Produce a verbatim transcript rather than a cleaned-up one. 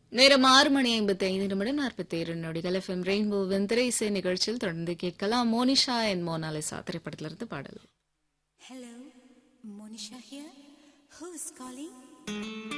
நேரம் ஆறு மணி ஐம்பத்தி ஐந்து நிமிடம் நாற்பத்தி ஏழு நொடிகள் எஃப்எம் ரெயின்போவின் திரை இசை நிகழ்ச்சியில் தொடர்ந்து கேட்கலாம். மோனிஷா என் மோனாலிசா திரைப்படத்திலிருந்து பாடல். Hello, Monisha here. Who is calling?